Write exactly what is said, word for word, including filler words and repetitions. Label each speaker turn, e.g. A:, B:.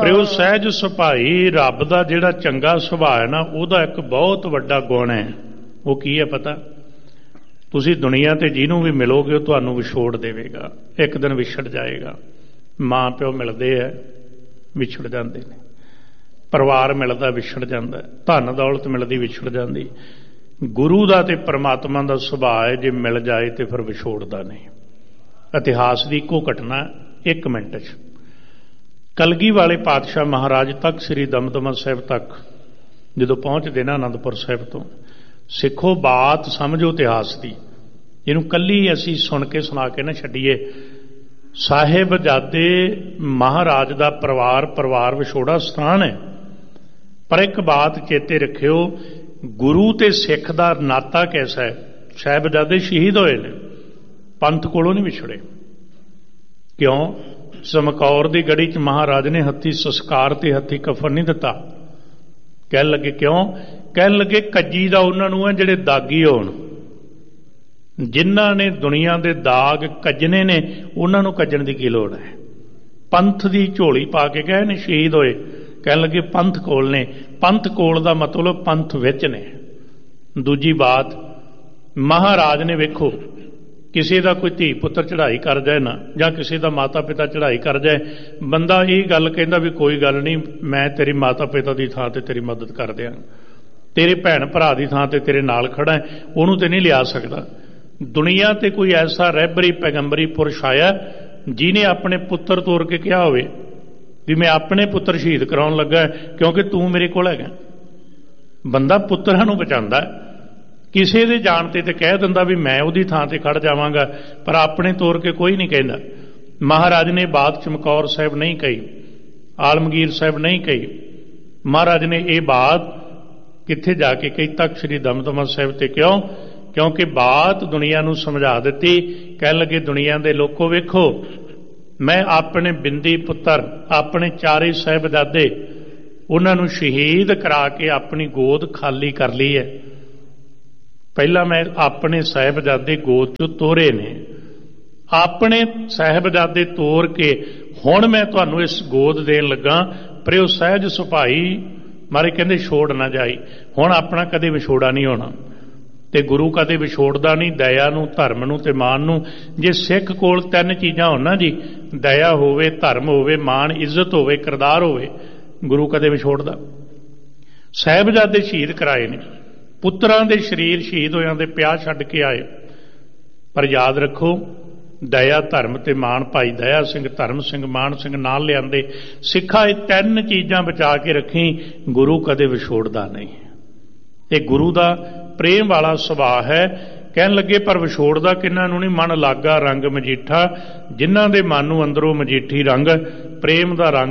A: ਪ੍ਰਯੋ ਸਹਿਜ ਸੁਭਾਈ। ਰੱਬ ਦਾ ਜਿਹੜਾ ਚੰਗਾ ਸੁਭਾਅ ਹੈ ਨਾ, ਉਹਦਾ ਇੱਕ ਬਹੁਤ ਵੱਡਾ ਗੁਣ ਹੈ। ਉਹ ਕੀ ਹੈ ਪਤਾ? ਤੁਸੀਂ ਦੁਨੀਆ ਤੇ ਜਿਹਨੂੰ ਵੀ ਮਿਲੋਗੇ ਉਹ ਤੁਹਾਨੂੰ ਵਿਛੋੜ ਦੇਵੇਗਾ, ਇੱਕ ਦਿਨ ਵਿਛੜ ਜਾਏਗਾ। ਮਾਂ ਪਿਓ ਮਿਲਦੇ ਹੈ, ਵਿਛੜ ਜਾਂਦੇ ਨੇ। ਪਰਿਵਾਰ ਮਿਲਦਾ, ਵਿਛੜ ਜਾਂਦਾ। ਧਨ ਦੌਲਤ ਮਿਲਦੀ, ਵਿਛੜ ਜਾਂਦੀ। ਗੁਰੂ ਦਾ ਤੇ ਪਰਮਾਤਮਾ ਦਾ ਸੁਭਾਅ ਹੈ, ਜੇ ਮਿਲ ਜਾਏ ਤੇ ਫਿਰ ਵਿਛੋੜਦਾ ਨਹੀਂ। ਇਤਿਹਾਸ ਦੀ ਇੱਕੋ ਘਟਨਾ ਇੱਕ ਮਿੰਟ 'ਚ। ਕਲਗੀ ਵਾਲੇ ਪਾਤਸ਼ਾਹ ਮਹਾਰਾਜ ਤੱਕ ਸ੍ਰੀ ਦਮਦਮਾ ਸਾਹਿਬ ਤੱਕ ਜਦੋਂ ਪਹੁੰਚਦੇ ਨਾ ਅਨੰਦਪੁਰ ਸਾਹਿਬ ਤੋਂ, ਸਿੱਖੋ ਬਾਤ ਸਮਝੋ ਇਤਿਹਾਸ ਦੀ, ਇਹਨੂੰ ਕੱਲੀ ਅਸੀਂ ਸੁਣ ਕੇ ਸੁਣਾ ਕੇ ਨਾ ਛੱਡੀਏ। ਸਾਹਿਬਜ਼ਾਦੇ ਮਹਾਰਾਜ ਦਾ ਪਰਿਵਾਰ ਪਰਿਵਾਰ ਵਿਛੋੜਾ ਸਥਾਨ ਹੈ। ਪਰ ਇੱਕ ਬਾਤ ਚੇਤੇ ਰੱਖਿਓ, ਗੁਰੂ ਤੇ ਸਿੱਖ ਦਾ ਨਾਤਾ ਕੈਸਾ ਹੈ। ਸਾਹਿਬਜ਼ਾਦੇ ਸ਼ਹੀਦ ਹੋਏ ਨੇ, ਪੰਥ ਕੋਲੋਂ ਨਹੀਂ ਵਿਛੜੇ। ਕਿਉਂ? ਚਮਕੌਰ ਦੀ ਗੜੀ 'ਚ ਮਹਾਰਾਜ ਨੇ ਹੱਥੀ ਸੰਸਕਾਰ ਤੇ ਹੱਥੀ ਕਫਨ ਨਹੀਂ ਦਿੱਤਾ। ਕਹਿਣ ਲੱਗੇ ਕਿਉਂ? ਕਹਿਣ ਲੱਗੇ ਕੱਜੀ ਦਾ ਉਹਨਾਂ ਨੂੰ ਹੈ ਜਿਹੜੇ ਦਾਗੀ ਹੋਣ। ਜਿਨ੍ਹਾਂ ਨੇ ਦੁਨੀਆ ਦੇ ਦਾਗ ਕੱਜਣੇ ਨੇ ਉਹਨਾਂ ਨੂੰ ਕੱਜਣ ਦੀ ਕੀ ਲੋੜ ਹੈ? ਪੰਥ ਦੀ ਝੋਲੀ ਪਾ ਕੇ ਗਏ ਨੇ, ਸ਼ਹੀਦ ਹੋਏ। ਕਹਿਣ ਲੱਗੇ ਪੰਥ ਕੋਲ ਨੇ। ਪੰਥ ਕੋਲ ਦਾ ਮਤਲਬ ਪੰਥ ਵਿੱਚ ਨੇ। ਦੂਜੀ ਬਾਤ, ਮਹਾਰਾਜ ਨੇ ਵੇਖੋ ਕਿਸੇ ਦਾ ਕੋਈ ਧੀ ਪੁੱਤਰ ਚੜ੍ਹਾਈ ਕਰ ਜਾਏ ਨਾ, ਜਾਂ ਕਿਸੇ ਦਾ ਮਾਤਾ ਪਿਤਾ ਚੜ੍ਹਾਈ ਕਰ ਜਾਏ, ਬੰਦਾ ਇਹ ਗੱਲ ਕਹਿੰਦਾ ਵੀ ਕੋਈ ਗੱਲ ਨਹੀਂ, ਮੈਂ ਤੇਰੀ ਮਾਤਾ ਪਿਤਾ ਦੀ ਥਾਂ ਤੇ ਤੇਰੀ ਮਦਦ ਕਰ ਦਿਆਂ, ਤੇਰੇ ਭੈਣ ਭਰਾ ਦੀ ਥਾਂ ਤੇ ਤੇਰੇ ਨਾਲ ਖੜਾ ਹੈ, ਉਹਨੂੰ ਤੇ ਨਹੀਂ ਲਿਆ ਸਕਦਾ। ਦੁਨੀਆ ਤੇ ਕੋਈ ਐਸਾ ਰਹਿਬਰੀ ਪੈਗੰਬਰੀ ਪੁਰਸ਼ ਆਇਆ ਜਿਹਨੇ ਆਪਣੇ ਪੁੱਤਰ ਤੋਰ ਕੇ ਕਿਹਾ ਹੋਵੇ ਵੀ ਮੈਂ ਆਪਣੇ ਪੁੱਤਰ ਸ਼ਹੀਦ ਕਰਾਉਣ ਲੱਗਾ ਕਿਉਂਕਿ ਤੂੰ ਮੇਰੇ ਕੋਲ ਹੈਗਾ? ਬੰਦਾ ਪੁੱਤਰਾਂ ਨੂੰ ਬਚਾਉਂਦਾ, ਕਿਸੇ ਦੇ ਜਾਣ ਤੇ ਤੇ ਕਹਿ ਦਿੰਦਾ ਵੀ ਮੈਂ ਉਹਦੀ ਥਾਂ ਤੇ ਖੜ ਜਾਵਾਂਗਾ, ਪਰ ਆਪਣੇ ਤੋਰ ਕੇ ਕੋਈ ਨਹੀਂ ਕਹਿੰਦਾ। ਮਹਾਰਾਜ ਨੇ ਬਾਤ ਚਮਕੌਰ ਸਾਹਿਬ ਨਹੀਂ ਕਹੀ, ਆਲਮਗੀਰ ਸਾਹਿਬ ਨਹੀਂ ਕਹੀ। ਮਹਾਰਾਜ ਨੇ ਇਹ ਬਾਤ ਕਿੱਥੇ ਜਾ ਕੇ ਕਹੀ? ਤਖਤ ਸ੍ਰੀ ਦਮਦਮਾ ਸਾਹਿਬ ਤੇ। ਕਿਉਂ? ਕਿਉਂਕਿ ਬਾਤ ਦੁਨੀਆ ਨੂੰ ਸਮਝਾ ਦਿੱਤੀ। ਕਹਿਣ ਲੱਗੇ ਦੁਨੀਆ ਦੇ ਲੋਕੋ ਵੇਖੋ, ਮੈਂ ਆਪਣੇ ਬਿੰਦੀ ਪੁੱਤਰ, ਆਪਣੇ ਚਾਰੇ ਸਾਹਿਬਜ਼ਾਦੇ, ਉਹਨਾਂ ਨੂੰ ਸ਼ਹੀਦ ਕਰਾ ਕੇ ਆਪਣੀ ਗੋਦ ਖਾਲੀ ਕਰ ਲਈ ਹੈ। ਪਹਿਲਾਂ ਮੈਂ ਆਪਣੇ ਸਾਹਿਬਜ਼ਾਦੇ ਗੋਦ 'ਚੋਂ ਤੋਰੇ ਨੇ, ਆਪਣੇ ਸਾਹਿਬਜ਼ਾਦੇ ਤੋਰ ਕੇ ਹੁਣ ਮੈਂ ਤੁਹਾਨੂੰ ਇਸ ਗੋਦ ਦੇਣ ਲੱਗਾ। ਪ੍ਰਯੋ ਸਹਿਜ ਸੁਭਾਈ। ਮਾਰੇ ਕਹਿੰਦੇ ਛੋੜ ਨਾ ਜਾਈ। ਹੁਣ ਆਪਣਾ ਕਦੇ ਵਿਛੋੜਾ ਨਹੀਂ ਹੋਣਾ, ਤੇ ਗੁਰੂ ਕਦੇ ਵਿਛੋੜਦਾ ਨਹੀਂ ਦਇਆ ਨੂੰ, ਧਰਮ ਨੂੰ ਤੇ ਮਾਨ ਨੂੰ। ਜੇ ਸਿੱਖ ਕੋਲ ਤਿੰਨ ਚੀਜ਼ਾਂ ਹੋਣ ਨਾ ਜੀ, ਦਇਆ ਹੋਵੇ, ਧਰਮ ਹੋਵੇ, ਮਾਨ ਇੱਜ਼ਤ ਹੋਵੇ, ਕਿਰਦਾਰ ਹੋਵੇ, ਗੁਰੂ ਕਦੇ ਵਿਛੋੜਦਾ। ਸਾਹਿਬਜ਼ਾਦੇ ਸ਼ਹੀਦ ਕਰਾਏ ਨੇ, ਪੁੱਤਰਾਂ ਦੇ ਸਰੀਰ ਸ਼ਹੀਦ ਹੋਇਆਂ ਦੇ ਪਿਆਹ ਛੱਡ ਕੇ ਆਏ। ਪਰ ਯਾਦ ਰੱਖੋ, ਦਇਆ, ਧਰਮ ਤੇ ਮਾਣ, ਭਾਈ ਦਇਆ ਸਿੰਘ, ਧਰਮ ਸਿੰਘ, ਮਾਣ ਸਿੰਘ ਨਾਲ ਲਿਆਂਦੇ। ਸਿੱਖਾ ਇਹ ਤਿੰਨ ਚੀਜ਼ਾਂ ਬਚਾ ਕੇ ਰੱਖੀ, ਗੁਰੂ ਕਦੇ ਵਿਛੋੜਦਾ ਨਹੀਂ। ਇਹ ਗੁਰੂ ਦਾ ਪ੍ਰੇਮ ਵਾਲਾ ਸੁਭਾਅ ਹੈ। ਕਹਿਣ ਲੱਗੇ ਪਰ ਵਿਛੋੜਦਾ ਕਿਹਨਾਂ ਨੂੰ ਨਹੀਂ? ਮਨ ਲਾਗਾ ਰੰਗ ਮਜੀਠਾ, ਜਿਨ੍ਹਾਂ ਦੇ ਮਨ ਨੂੰ ਅੰਦਰੋਂ ਮਜੀਠੀ ਰੰਗ ਪ੍ਰੇਮ ਦਾ ਰੰਗ